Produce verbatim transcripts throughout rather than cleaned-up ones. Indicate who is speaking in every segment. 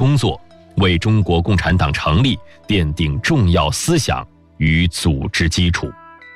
Speaker 1: 工作，为中国共产党成立奠定重要思想与组织基础。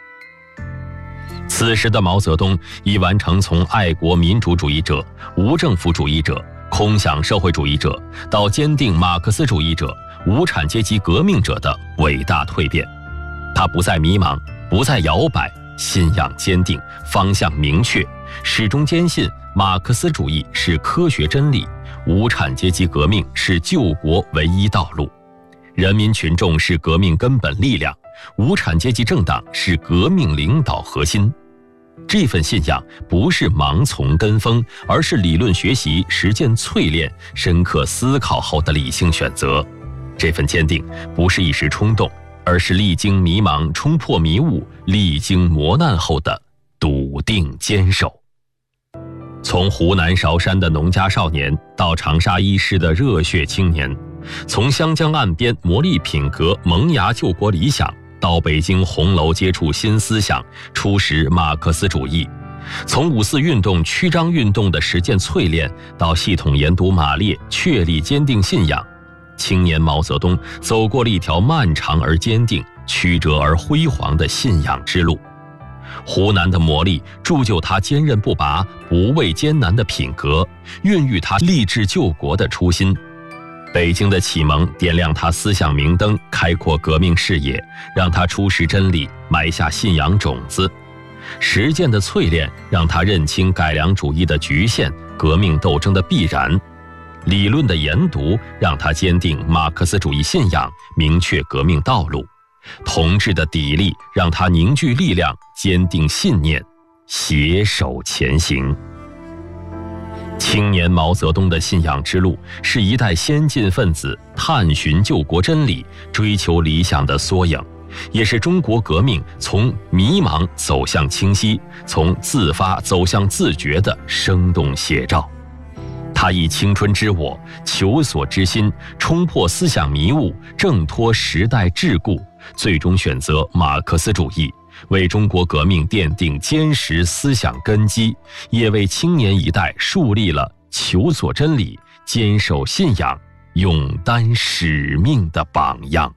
Speaker 1: 此时的毛泽东已完成从爱国民主主义者、无政府主义者、空想社会主义者到坚定马克思主义者、无产阶级革命者的伟大蜕变。他不再迷茫，不再摇摆，信仰坚定，方向明确，始终坚信马克思主义是科学真理，无产阶级革命是救国唯一道路，人民群众是革命根本力量，无产阶级政党是革命领导核心。这份信仰不是盲从跟风，而是理论学习、实践淬炼、深刻思考后的理性选择。这份坚定不是一时冲动，而是历经迷茫、冲破迷雾、历经磨难后的笃定坚守。从湖南韶山的农家少年到长沙一师的热血青年，从湘江岸边磨砺品格、萌芽救国理想，到北京红楼接触新思想，初识马克思主义，从五四运动、曲张运动的实践淬炼，到系统研读马列，确立坚定信仰，青年毛泽东走过了一条漫长而坚定、曲折而辉煌的信仰之路。湖南的磨砺铸就他坚韧不拔、不畏艰难的品格，孕育他立志救国的初心。北京的启蒙点亮他思想明灯，开阔革命视野，让他初识真理，埋下信仰种子。实践的淬炼让他认清改良主义的局限，革命斗争的必然。理论的研读让他坚定马克思主义信仰，明确革命道路。同志的砥砺让他凝聚力量，坚定信念，携手前行。青年毛泽东的信仰之路是一代先进分子探寻救国真理、追求理想的缩影，也是中国革命从迷茫走向清晰、从自发走向自觉的生动写照。他以青春之我、求索之心，冲破思想迷雾，挣脱时代桎梏，最终选择马克思主义，为中国革命奠定坚实思想根基，也为青年一代树立了求索真理、坚守信仰、勇担使命的榜样。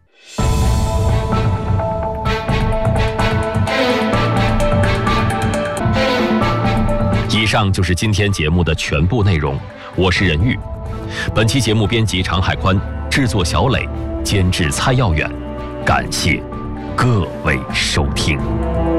Speaker 1: 以上就是今天节目的全部内容，我是任玉。本期节目编辑常海宽，制作小磊，监制蔡耀远。感谢各位收听。